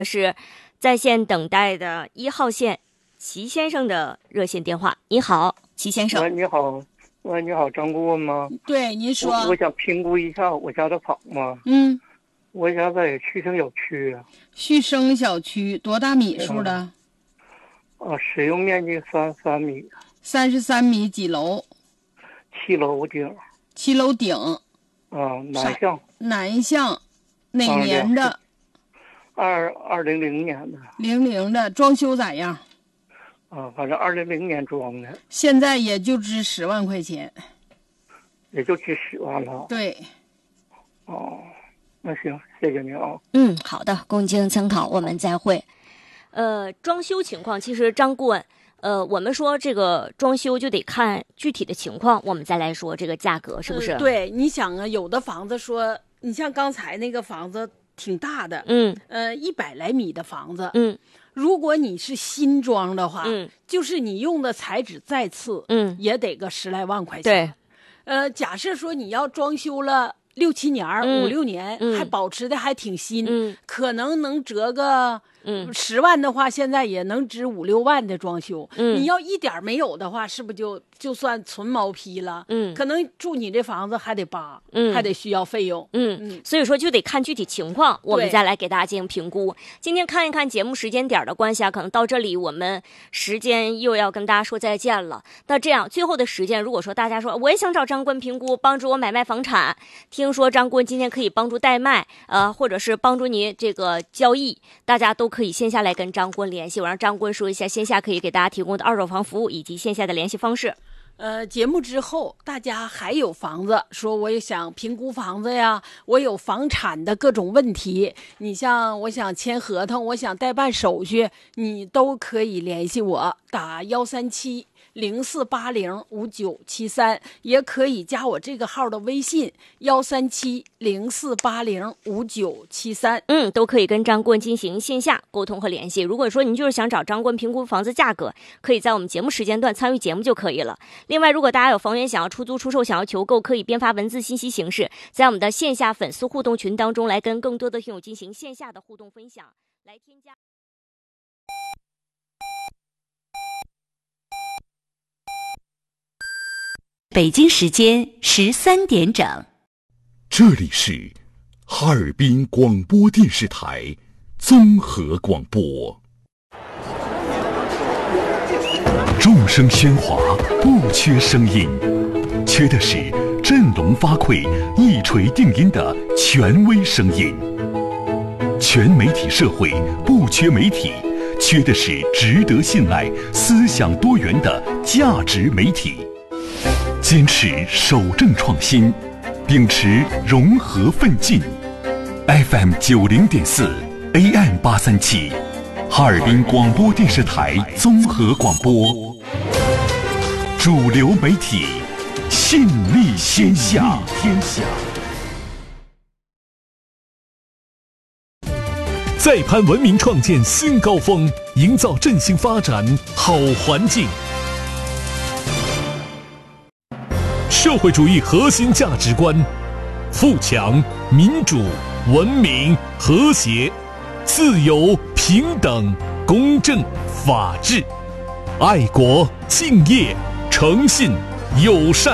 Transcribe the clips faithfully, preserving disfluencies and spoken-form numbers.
是在线等待的一号线齐先生的热线电话。你好，齐先生。 喂，你好，喂，你好，张顾问吗？ 对，您说。 我, 我想评估一下我家的房子。 嗯， 我家在旭升小区啊。 旭升小区多大米数的？ 啊，使用面积三三米。 三十三米，几楼？ 七楼顶。 七楼顶。 啊，南向。 南向，哪年的？ 二二零零年的。 零零的，装修咋样？ 啊，反正二零零年装的。 现在也就值十万块钱。 也就值十万了。 对。 哦，那行，谢谢您啊。 嗯，好的，供经参考，我们再会。呃，装修情况，其实张顾问，呃，我们说这个装修就得看具体的情况，我们再来说这个价格是不是？ 呃、对，你想啊，有的房子说，你像刚才那个房子挺大的， 嗯， 呃，一百来米的房子， 嗯， 如果你是新装的话， 嗯， 就是你用的材质再次， 嗯， 也得个十来万块钱。 对， 呃，假设说你要装修了六七年、 嗯、 五六年、 嗯， 还保持的还挺新， 嗯， 可能能折个。 嗯， 十万的话，现在也能值五六万的装修。 嗯， 你要一点没有的话，是不是就就算纯毛坯了？ 嗯， 可能住你这房子还得扒， 嗯， 还得需要费用。 嗯嗯，所以说就得看具体情况，我们再来给大家进行评估。今天看一看节目时间点的关系啊，可能到这里我们时间又要跟大家说再见了。那这样最后的时间，如果说大家说我也想找张顾问评估，帮助我买卖房产，听说张顾问今天可以帮助代卖，呃，或者是帮助您这个交易，大家都可以线下来跟张顾问联系，我让张顾问说一下线下可以给大家提供的二手房服务以及线下的联系方式。 呃，节目之后大家还有房子，说我也想评估房子呀，我有房产的各种问题，你像我想签合同，我想代办手续，你都可以联系我，打幺三七零四八零五九七三，也可以加我这个号的微信幺三七零四八零五九七三， 嗯，都可以跟张顾问进行线下沟通和联系。如果说您就是想找张顾问评估房子价格，可以在我们节目时间段参与节目就可以了。另外，如果大家有房源想要出租出售，想要求购，可以编发文字信息形式，在我们的线下粉丝互动群当中来跟更多的听友进行线下的互动分享，来添加。 北京时间十三点整， 这里是哈尔滨广播电视台综合广播。众声喧哗，不缺声音，缺的是振聋发聩、一锤定音的权威声音。全媒体社会不缺媒体，缺的是值得信赖、思想多元的价值媒体。坚持守正创新，秉持融合奋进。F M 九零点四 A M 八三七，哈尔滨广播电视台综合广播，主流媒体，信力天下。天下。 再攀文明，创建新高峰，营造振兴发展好环境。社会主义核心价值观：富强、民主、文明、和谐、自由、平等、公正、法治、爱国、敬业、诚信、友善。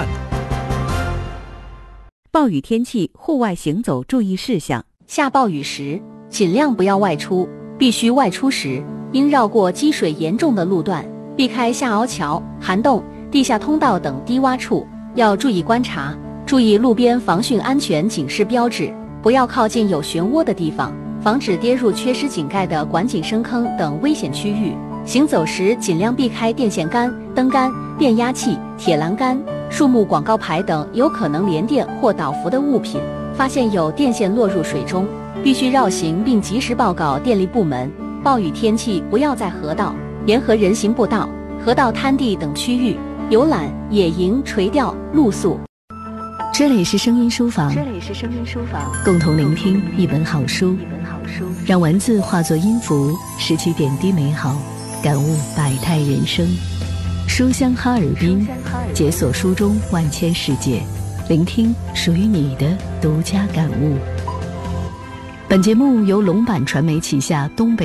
暴雨天气户外行走注意事项： 下暴雨时尽量不要外出，必须外出时应绕过积水严重的路段，避开下凹桥、涵洞、地下通道等低洼处。要注意观察，注意路边防汛安全警示标志，不要靠近有漩涡的地方，防止跌入缺失井盖的管井深坑等危险区域。行走时尽量避开电线杆、灯杆、变压器、铁栏杆、树木广告牌等有可能连电或倒伏的物品。发现有电线落入水中，必须绕行并及时报告电力部门。暴雨天气不要在河道、沿河人行步道、河道滩地等区域游览、野营、垂钓、露宿。 这里是声音书房， 这里是声音书房， 共同聆听一本好书， 一本好书， 让文字化作音符，拾取点滴美好，感悟百态人生。书香哈尔滨，解锁书中万千世界，聆听属于你的独家感悟。 本节目由龙版传媒旗下东北